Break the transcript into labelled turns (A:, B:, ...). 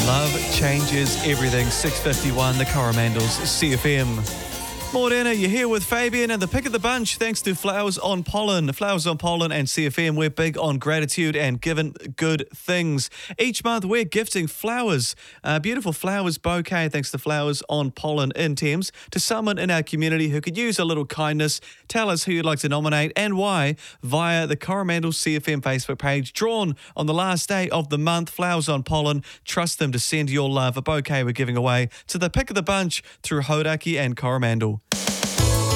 A: Love changes everything. 6:51, the Coromandels CFM. Morena, you're here with Fabian and the pick of the bunch thanks to Flowers on Pollen. Flowers on Pollen and CFM, we're big on gratitude and giving good things. Each month we're gifting flowers, a beautiful flowers bouquet thanks to Flowers on Pollen in Thames, to someone in our community who could use a little kindness. Tell us who you'd like to nominate and why via the Coromandel CFM Facebook page. Drawn on the last day of the month, Flowers on Pollen. Trust them to send your love, a bouquet we're giving away to the pick of the bunch through Hauraki and Coromandel.